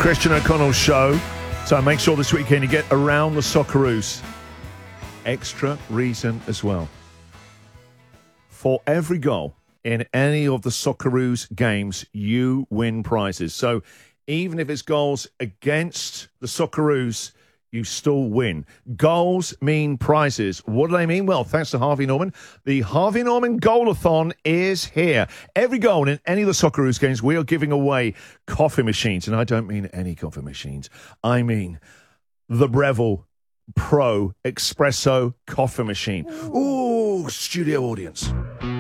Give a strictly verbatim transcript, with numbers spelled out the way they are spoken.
Christian O'Connell Show. So make sure this weekend you get around the Socceroos. Extra reason as well. For every goal in any of the Socceroos games, you win prizes. So even if it's goals against the Socceroos, you still win. Goals mean prizes. What do they mean? Well, thanks to Harvey Norman. The Harvey Norman Goalathon is here. Every goal in any of the Socceroos games, we are giving away coffee machines. And I don't mean any coffee machines. I mean the Breville Pro Espresso coffee machine. Ooh, studio audience.